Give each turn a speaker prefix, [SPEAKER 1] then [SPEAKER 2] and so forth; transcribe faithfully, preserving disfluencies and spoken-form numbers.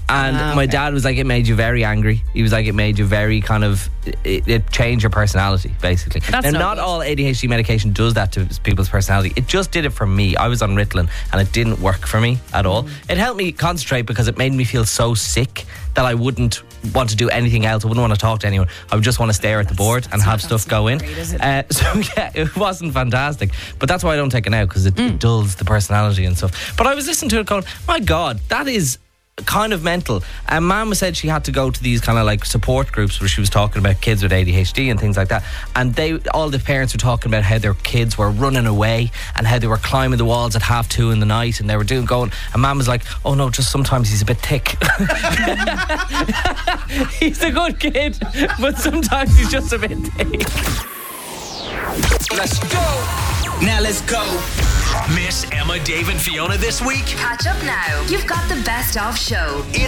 [SPEAKER 1] And
[SPEAKER 2] Ah,
[SPEAKER 1] my
[SPEAKER 2] okay.
[SPEAKER 1] dad was like, it made you very angry. He was like, it made you very kind of, it, it changed your personality, basically.
[SPEAKER 2] That's
[SPEAKER 1] now,
[SPEAKER 2] not
[SPEAKER 1] not
[SPEAKER 2] good.
[SPEAKER 1] all A D H D medication does that to people's personality. It just did it for me. I was on Ritalin and it didn't work for me at all.
[SPEAKER 2] Mm.
[SPEAKER 1] It helped me concentrate because it made me feel so sick that I wouldn't want to do anything else. I wouldn't want to talk to anyone. I would just want to stare at the board and have stuff go in.
[SPEAKER 2] great, is it?
[SPEAKER 1] Uh, so yeah, it wasn't fantastic. But that's why I don't take it now, because it,
[SPEAKER 2] Mm.
[SPEAKER 1] it dulls the personality and stuff. But I was listening to it going, my God, that is kind of mental. And Mama said she had to go to these kind of like support groups where she was talking about kids with A D H D and things like that. And they, all the parents were talking about how their kids were running away and how they were climbing the walls at half two in the night and they were doing going. And Mum was like, "Oh no, just sometimes he's a bit thick." He's a good kid, but sometimes he's just a bit thick.
[SPEAKER 3] Let's go. Now let's go. Miss Emma, Dave and Fiona this week?
[SPEAKER 4] Catch up now. You've got the best of show.